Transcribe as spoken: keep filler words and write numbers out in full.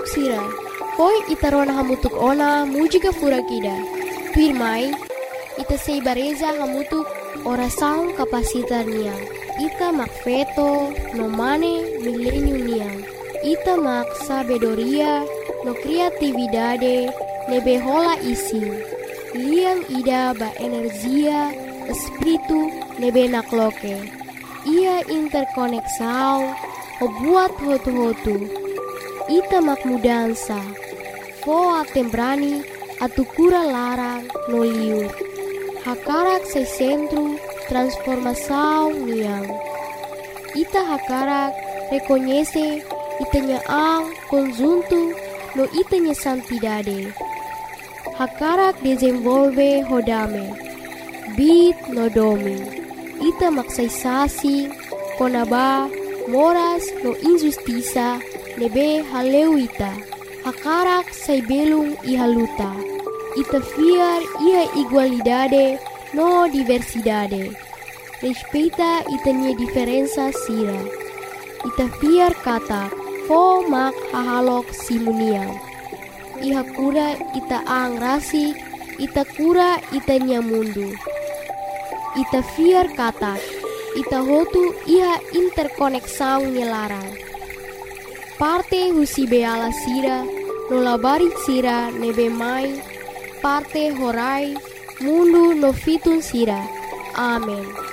hamutuk sira. Poi itarona hamutuk ona mujika furakida. Pirmai, ita sei bareza hamutuk ora saung kapasitar niang. Ita mak feto no mane millennium niang. Ita mak sabedoria no kreatividade nebe hola isi. Liang ida ba energia espiritu nebe nakloke. Ia interkoneksau ho buat hotu-hotu. Ita mak mudansa. Foa tembrani atukura larang no liur. Hakarak se centro transformação niang. Ita hakarak reconhece itanya ang conjunto no itanya santidade. Hakarak desenvolve hodame. Bit no domi. Ita maksaisasi konaba moras no injustiça nebe haleu ita. Hakarak sai belung ihaluta. Ita fiar ia igualdade no diversidade. Respeita itanya diferença sira. Ita fiar kata fo mak hahalok simuniang. Iha kura ita ang rasik, ita kura itanya mundu. Ita fiar kata, ita hotu iha interkoneksau nilarang. Parte husi beala sira, nolabari sira nebe mai, parte horai, mundu no fitun sira. Amen.